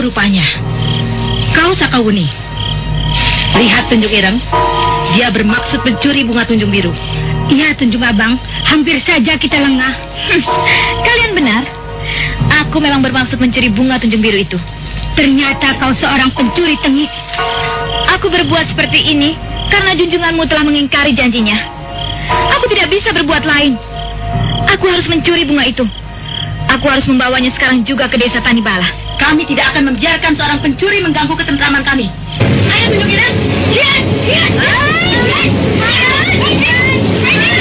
kau rupanya. Kau Sakawuni. Lihat Tunjung Ireng. Dia bermaksud mencuri bunga tunjung biru. Iya, Tunjung Abang. Hampir saja kita lengah. Kalian benar. Aku memang bermaksud mencuri bunga tunjung biru itu. Ternyata kau seorang pencuri tengik. Aku berbuat seperti ini karena junjunganmu telah mengingkari janjinya. Aku tidak bisa berbuat lain. Aku harus mencuri bunga itu. Aku harus membawanya sekarang juga ke desa Tanibala. Kami tidak akan membiarkan seorang pencuri mengganggu ketentraman kami. Ayo Tunjung Ireng. Lihat, lihat.